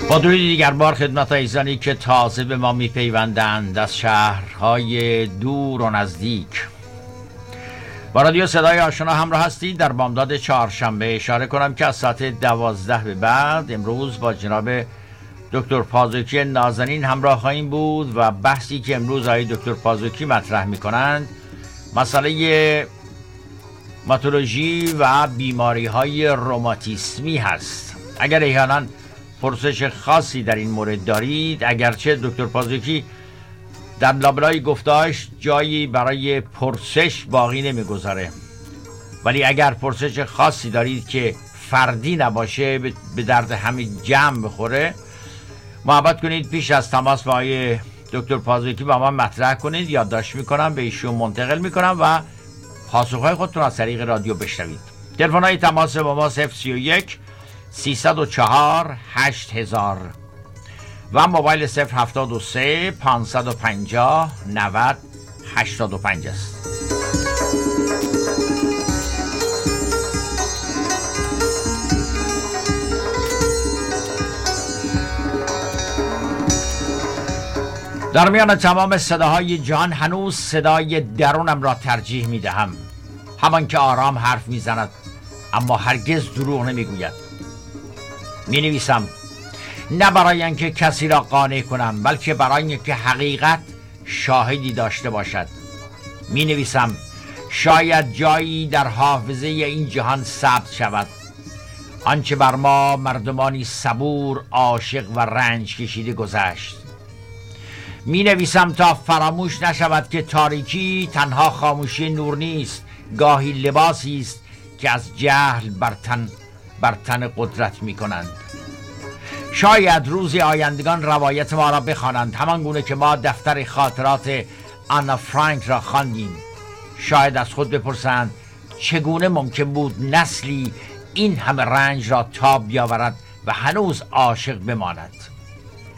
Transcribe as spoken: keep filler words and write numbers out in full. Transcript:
با درودی دیگر بار خدمت عزیزانی که تازه به ما میپیوندند از شهرهای دور و نزدیک. با رادیو صدای آشنا همراه هستید. در بامداد چهارشنبه اشاره کنم که از ساعت دوازده به بعد امروز با جناب دکتر پازوکی نازنین همراه خواهیم بود و بحثی که امروز آقای دکتر پازوکی مطرح میکنند مسئله ماتولوژی و بیماری های روماتیسمی هست. اگر احیانا پرسش خاصی در این مورد دارید، اگرچه دکتر پازوکی در لابلای گفتهاش جایی برای پرسش باقی نمیگذاره، ولی اگر پرسش خاصی دارید که فردی نباشه به درد همه جمع بخوره، محبت کنید پیش از تماس با آقای دکتر پازوکی با من مطرح کنید. یادداشت میکنم، به ایشون منتقل میکنم و پاسخهای خودتون از طریق رادیو بشنوید. تلفن‌های تماس با ما صفر سی و یک سیصد و چهار هشت هزار و موبایل صفر هفتاد و سه پانصد و پنجاه نود هشتاد و پنج است. در میان تمام صداهای جهان هنوز صدای درونم را ترجیح می دهم. همان که آرام حرف می زند اما هرگز دروغ نمی گوید. می نویسم نه برای اینکه کسی را قانع کنم، بلکه برای اینکه حقیقت شاهدی داشته باشد. می نویسم شاید جایی در حافظه این جهان ثبت شود آنچه بر ما مردمانی صبور، عاشق و رنج کشیده گذشت. می نویسم تا فراموش نشود که تاریکی تنها خاموشی نور نیست، گاهی لباسی است که از جهل بر تن بر تن قدرت می کنند. شاید روزی آیندگان روایت ما را بخوانند همان گونه که ما دفتر خاطرات آنا فرانک را خواندیم. شاید از خود بپرسند چگونه ممکن بود نسلی این همه رنج را تاب بیاورد و هنوز عاشق بماند.